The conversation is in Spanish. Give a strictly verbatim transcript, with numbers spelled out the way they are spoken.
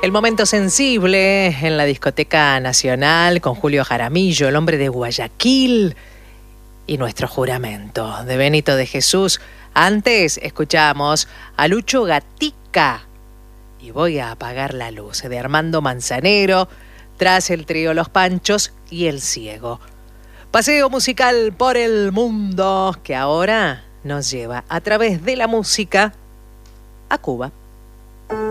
El momento sensible en la discoteca nacional con Julio Jaramillo, el hombre de Guayaquil, y nuestro juramento de Benito de Jesús. Antes escuchamos a Lucho Gatica y Voy a apagar la luz de Armando Manzanero, tras el trío Los Panchos y El Ciego. Paseo musical por el mundo que ahora nos lleva a través de la música a Cuba.